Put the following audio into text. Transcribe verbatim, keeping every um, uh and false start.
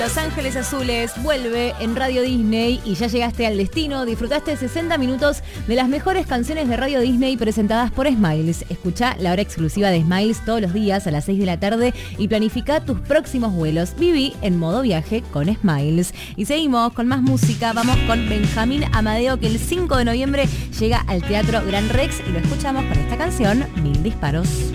Los Ángeles Azules vuelve en Radio Disney y ya llegaste al destino. Disfrutaste sesenta minutos de las mejores canciones de Radio Disney presentadas por Smiles. Escuchá la hora exclusiva de Smiles todos los días a las seis de la tarde y planifica tus próximos vuelos. Viví en modo viaje con Smiles. Y seguimos con más música. Vamos con Benjamín Amadeo, que el cinco de noviembre llega al Teatro Gran Rex y lo escuchamos con esta canción, Mil Disparos.